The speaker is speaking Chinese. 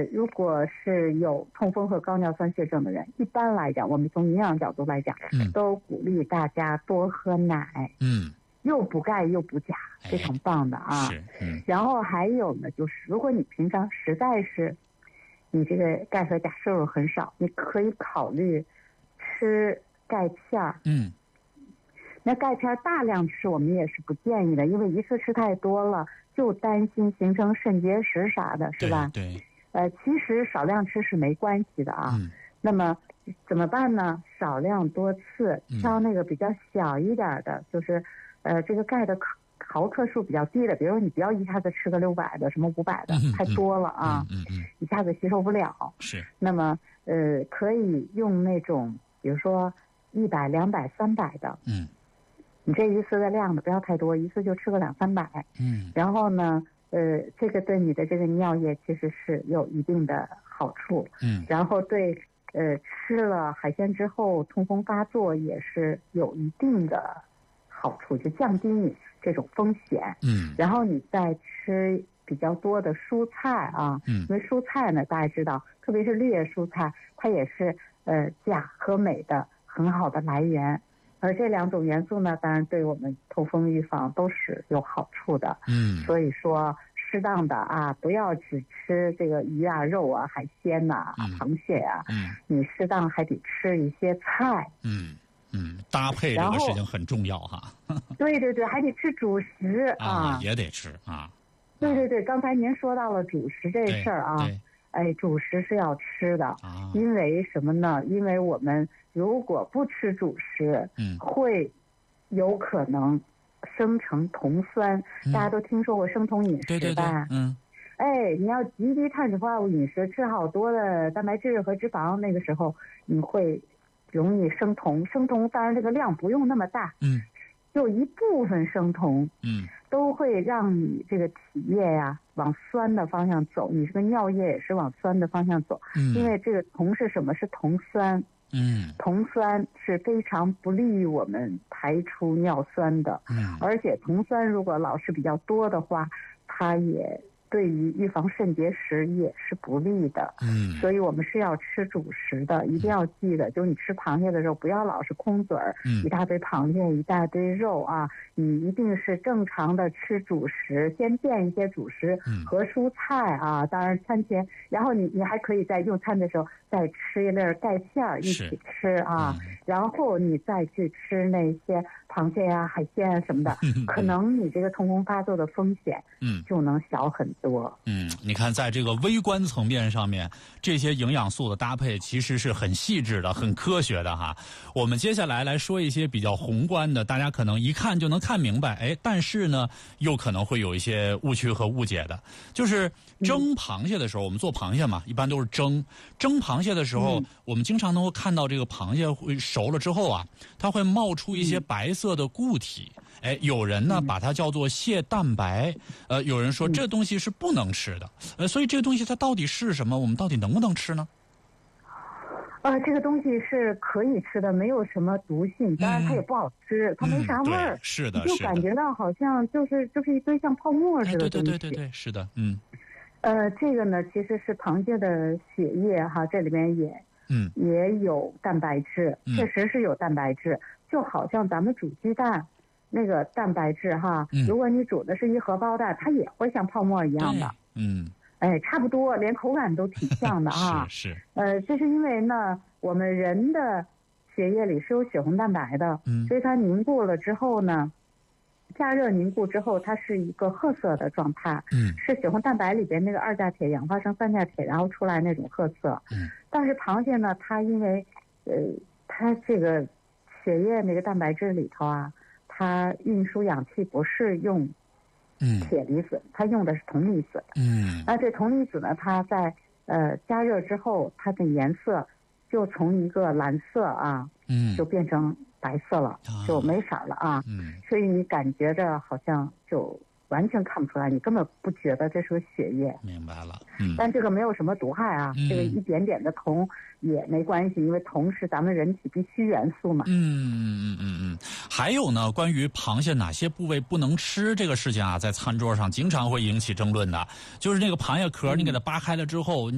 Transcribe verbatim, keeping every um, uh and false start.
如果是有痛风和高尿酸血症的人，一般来讲，我们从营养角度来讲，嗯、都鼓励大家多喝奶。 嗯， 又补钙又补钾，非常棒的啊。 是，嗯。 然后还有呢，就是如果你平常实在是你这个钙和钾摄入很少，你可以考虑吃钙片儿。 嗯。 那钙片大量吃我们也是不建议的，因为一次吃太多了，就担心形成肾结石啥的，是吧？ 对。对呃，其实少量吃是没关系的啊。 嗯。 那么怎么办呢？少量多次，挑那个比较小一点的，嗯、就是呃这个钙的毫克数比较低的，比如说你不要一下子吃个六百的，什么五百的， 嗯、 太多了啊， 嗯 嗯, 嗯, 嗯一下子吸收不了。 是。 那么呃可以用那种，比如说一百、两百、三百的。 嗯。 你这一次的量呢不要太多，一次就吃个两三百。 嗯。 然后呢，呃，这个对你的这个尿液其实是有一定的好处。 嗯。 然后对，呃，吃了海鲜之后痛风发作也是有一定的好处，就降低你这种风险。 嗯。 然后你再吃比较多的蔬菜啊， 嗯， 因为蔬菜呢，大家知道，特别是绿叶蔬菜，它也是呃钾和镁的很好的来源。而这两种元素呢，当然对我们痛风预防都是有好处的。 嗯， 所以说适当的啊，不要只吃这个鱼啊、肉啊、海鲜呐、啊、 嗯、 螃蟹啊， 嗯， 你适当还得吃一些菜。 嗯嗯，搭配这个事情很重要哈。 对对对，还得吃主食啊， 啊也得吃啊。 对对对，刚才您说到了主食这事儿啊。哎，主食是要吃的， 啊、 因为什么呢？因为我们如果不吃主食， 嗯， 会有可能生成酮酸。 嗯、 大家都听说过生酮饮食吧？ 对对对，嗯。 哎，你要极低碳水化合物饮食，吃好多的蛋白质和脂肪，那个时候你会容易生酮。生酮当然这个量不用那么大， 嗯， 就一部分生酮， 嗯， 都会让你这个体液呀、啊、往酸的方向走，你这个尿液也是往酸的方向走。 嗯， 因为这个酮是什么？是酮酸。 嗯， 酮酸是非常不利于我们排出尿酸的。 嗯， 而且酮酸如果老是比较多的话，它也对于预防肾结石也是不利的。 嗯， 所以我们是要吃主食的，一定要记得，就是你吃螃蟹的时候不要老是空嘴儿， 嗯， 一大堆螃蟹一大堆肉啊，你一定是正常的吃主食，先垫一些主食和蔬菜啊，当然餐前，然后你你还可以在用餐的时候再吃一粒钙片儿一起吃啊， 嗯， 然后你再去吃那些螃蟹呀、啊、海鲜啊什么的， 嗯， 可能你这个痛风发作的风险嗯就能小很多。 嗯，你看在这个微观层面上面，这些营养素的搭配其实是很细致的、很科学的哈。我们接下来来说一些比较宏观的，大家可能一看就能看明白，哎，但是呢，又可能会有一些误区和误解的。就是蒸螃蟹的时候，嗯、我们做螃蟹嘛，一般都是蒸。蒸螃蟹的时候，嗯、我们经常能够看到这个螃蟹会熟了之后啊，它会冒出一些白色的固体。嗯哎，有人呢把它叫做蟹蛋白，呃，有人说这东西是不能吃的，呃，所以这个东西它到底是什么？我们到底能不能吃呢？ 呃，这个东西是可以吃的，没有什么毒性，当然它也不好吃，嗯、它没啥味儿， 嗯、是的， 就感觉到好像就是就是一堆像泡沫似的东西。 哎、对对对对对，是的，嗯。 呃，这个呢其实是螃蟹的血液哈，这里边也嗯也有蛋白质， 嗯、 确实是有蛋白质，就好像咱们煮鸡蛋。那个蛋白质哈， 嗯、 如果你煮的是一荷包蛋，它也会像泡沫一样的。 嗯， 哎，差不多，连口感都挺像的啊。 是是。 呃，这是因为呢，我们人的血液里是有血红蛋白的， 嗯， 所以它凝固了之后呢，加热凝固之后，它是一个褐色的状态。 嗯， 是血红蛋白里边那个二价铁氧化生三价铁，然后出来那种褐色。 嗯， 但是螃蟹呢，它因为呃，它这个血液那个蛋白质里头啊。它运输氧气不是用铁离子，嗯、它用的是铜离子。 嗯， 那这铜离子呢，它在呃加热之后，它的颜色就从一个蓝色啊， 嗯， 就变成白色了， 啊、 就没色了啊。 嗯， 所以你感觉着好像就完全看不出来，你根本不觉得这是个血液。 明白了。嗯， 但这个没有什么毒害啊， 嗯、 这个一点点的铜也没关系，因为铜是咱们人体必需元素嘛。 嗯嗯嗯嗯。还有呢，关于螃蟹哪些部位不能吃这个事情啊，在餐桌上经常会引起争论的，就是那个螃蟹壳，你给它扒开了之后。